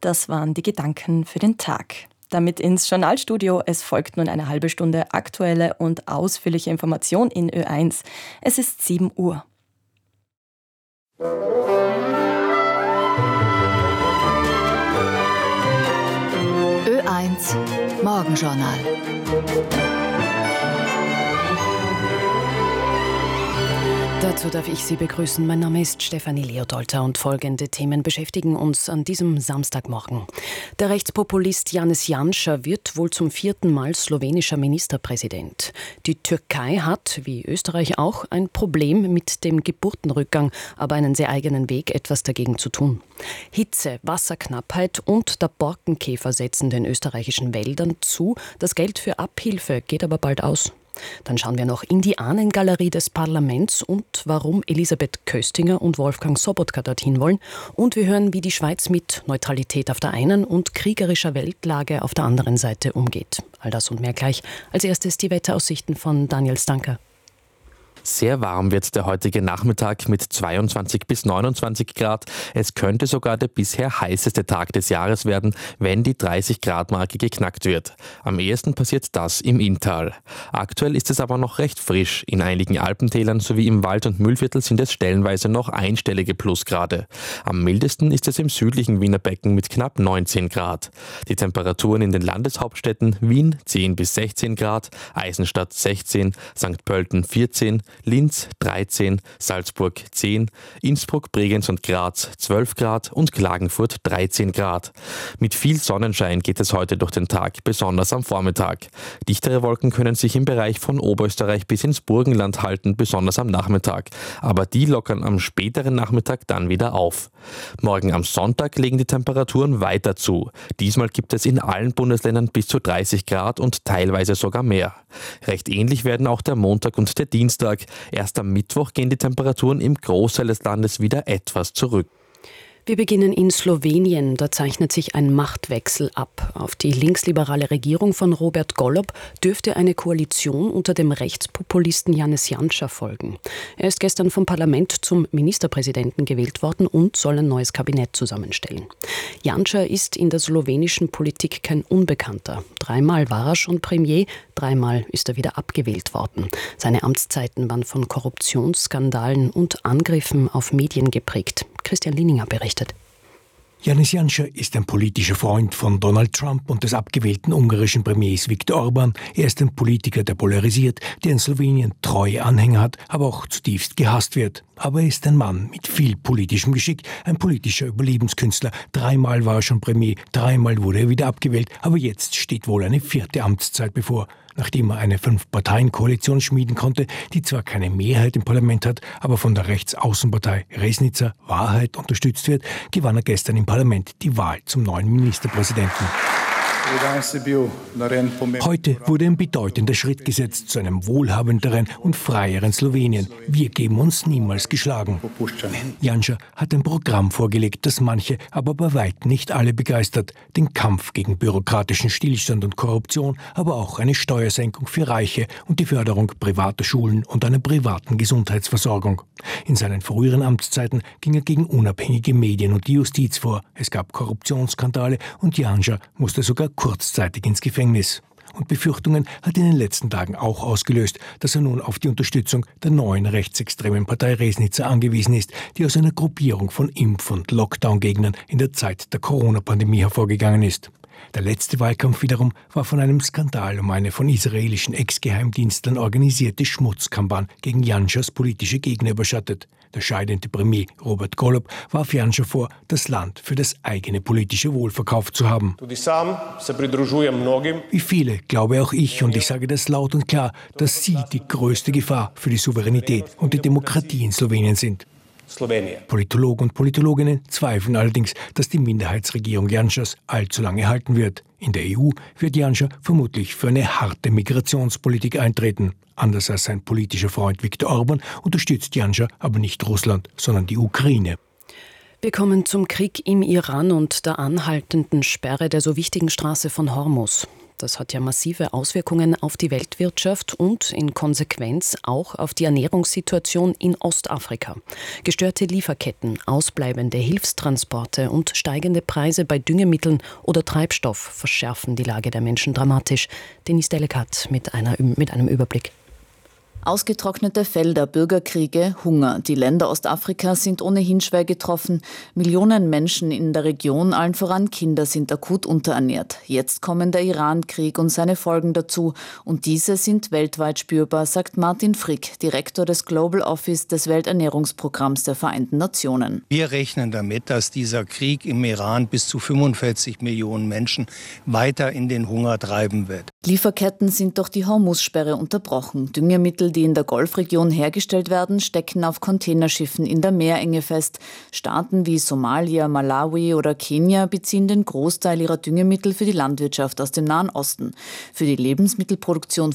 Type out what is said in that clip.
Das waren die Gedanken für den Tag. Damit ins Journalstudio. Es folgt nun eine halbe Stunde aktuelle und ausführliche Information in Ö1. Es ist 7 Uhr. Ö1 Morgenjournal. Dazu darf ich Sie begrüßen. Mein Name ist Stefanie Leodolter und folgende Themen beschäftigen uns an diesem Samstagmorgen. Der Rechtspopulist Janez Janša wird wohl zum 4. Mal slowenischer Ministerpräsident. Die Türkei hat, wie Österreich auch, ein Problem mit dem Geburtenrückgang, aber einen sehr eigenen Weg, etwas dagegen zu tun. Hitze, Wasserknappheit und der Borkenkäfer setzen den österreichischen Wäldern zu. Das Geld für Abhilfe geht aber bald aus. Dann schauen wir noch in die Ahnengalerie des Parlaments und warum Elisabeth Köstinger und Wolfgang Sobotka dorthin wollen. Und wir hören, wie die Schweiz mit Neutralität auf der einen und kriegerischer Weltlage auf der anderen Seite umgeht. All das und mehr gleich. Als erstes die Wetteraussichten von Daniel Stanker. Sehr warm wird der heutige Nachmittag mit 22 bis 29 Grad. Es könnte sogar der bisher heißeste Tag des Jahres werden, wenn die 30-Grad-Marke geknackt wird. Am ehesten passiert das im Inntal. Aktuell ist es aber noch recht frisch. In einigen Alpentälern sowie im Wald- und Mühlviertel sind es stellenweise noch einstellige Plusgrade. Am mildesten ist es im südlichen Wiener Becken mit knapp 19 Grad. Die Temperaturen in den Landeshauptstädten Wien 10 bis 16 Grad, Eisenstadt 16, St. Pölten 14, Linz 13, Salzburg 10, Innsbruck, Bregenz und Graz 12 Grad und Klagenfurt 13 Grad. Mit viel Sonnenschein geht es heute durch den Tag, besonders am Vormittag. Dichtere Wolken können sich im Bereich von Oberösterreich bis ins Burgenland halten, besonders am Nachmittag. Aber die lockern am späteren Nachmittag dann wieder auf. Morgen am Sonntag legen die Temperaturen weiter zu. Diesmal gibt es in allen Bundesländern bis zu 30 Grad und teilweise sogar mehr. Recht ähnlich werden auch der Montag und der Dienstag. Erst am Mittwoch gehen die Temperaturen im Großteil des Landes wieder etwas zurück. Wir beginnen in Slowenien. Da zeichnet sich ein Machtwechsel ab. Auf die linksliberale Regierung von Robert Golob dürfte eine Koalition unter dem Rechtspopulisten Janez Janša folgen. Er ist gestern vom Parlament zum Ministerpräsidenten gewählt worden und soll ein neues Kabinett zusammenstellen. Janša ist in der slowenischen Politik kein Unbekannter. 3-mal war er schon Premier, 3-mal ist er wieder abgewählt worden. Seine Amtszeiten waren von Korruptionsskandalen und Angriffen auf Medien geprägt. Christian Lininger berichtet. Janez Janša ist ein politischer Freund von Donald Trump und des abgewählten ungarischen Premiers Viktor Orbán. Er ist ein Politiker, der polarisiert, der in Slowenien treue Anhänger hat, aber auch zutiefst gehasst wird. Aber er ist ein Mann mit viel politischem Geschick, ein politischer Überlebenskünstler. 3-mal war er schon Premier, 3-mal wurde er wieder abgewählt, aber jetzt steht wohl eine 4. Amtszeit bevor. Nachdem er eine 5-Parteien-Koalition schmieden konnte, die zwar keine Mehrheit im Parlament hat, aber von der Rechtsaußenpartei Resnica Wahrheit unterstützt wird, gewann er gestern im Parlament die Wahl zum neuen Ministerpräsidenten. Heute wurde ein bedeutender Schritt gesetzt zu einem wohlhabenderen und freieren Slowenien. Wir geben uns niemals geschlagen. Janša hat ein Programm vorgelegt, das manche, aber bei weitem nicht alle begeistert. Den Kampf gegen bürokratischen Stillstand und Korruption, aber auch eine Steuersenkung für Reiche und die Förderung privater Schulen und einer privaten Gesundheitsversorgung. In seinen früheren Amtszeiten ging er gegen unabhängige Medien und die Justiz vor. Es gab Korruptionsskandale und Janša musste sogar kurzzeitig ins Gefängnis. Und Befürchtungen hat in den letzten Tagen auch ausgelöst, dass er nun auf die Unterstützung der neuen rechtsextremen Partei Resnica angewiesen ist, die aus einer Gruppierung von Impf- und Lockdown-Gegnern in der Zeit der Corona-Pandemie hervorgegangen ist. Der letzte Wahlkampf wiederum war von einem Skandal um eine von israelischen Ex-Geheimdienstlern organisierte Schmutzkampagne gegen Janšas politische Gegner überschattet. Der scheidende Premier Robert Golob warf Janša vor, das Land für das eigene politische Wohl verkauft zu haben. Wie viele glaube auch ich, und ich sage das laut und klar, dass sie die größte Gefahr für die Souveränität und die Demokratie in Slowenien sind. Politologen und Politologinnen zweifeln allerdings, dass die Minderheitsregierung Janšas allzu lange halten wird. In der EU wird Janša vermutlich für eine harte Migrationspolitik eintreten. Anders als sein politischer Freund Viktor Orbán unterstützt Janša aber nicht Russland, sondern die Ukraine. Wir kommen zum Krieg im Iran und der anhaltenden Sperre der so wichtigen Straße von Hormuz. Das hat ja massive Auswirkungen auf die Weltwirtschaft und in Konsequenz auch auf die Ernährungssituation in Ostafrika. Gestörte Lieferketten, ausbleibende Hilfstransporte und steigende Preise bei Düngemitteln oder Treibstoff verschärfen die Lage der Menschen dramatisch. Denise Delekat mit einem Überblick. Ausgetrocknete Felder, Bürgerkriege, Hunger. Die Länder Ostafrikas sind ohnehin schwer getroffen. Millionen Menschen in der Region, allen voran Kinder, sind akut unterernährt. Jetzt kommen der Iran-Krieg und seine Folgen dazu. Und diese sind weltweit spürbar, sagt Martin Frick, Direktor des Global Office des Welternährungsprogramms der Vereinten Nationen. Wir rechnen damit, dass dieser Krieg im Iran bis zu 45 Millionen Menschen weiter in den Hunger treiben wird. Lieferketten sind durch die Hormussperre unterbrochen. Düngemittel, die in der Golfregion hergestellt werden, stecken auf Containerschiffen in der Meerenge fest. Staaten wie Somalia, Malawi oder Kenia beziehen den Großteil ihrer Düngemittel für die Landwirtschaft aus dem Nahen Osten. Für die Lebensmittelproduktion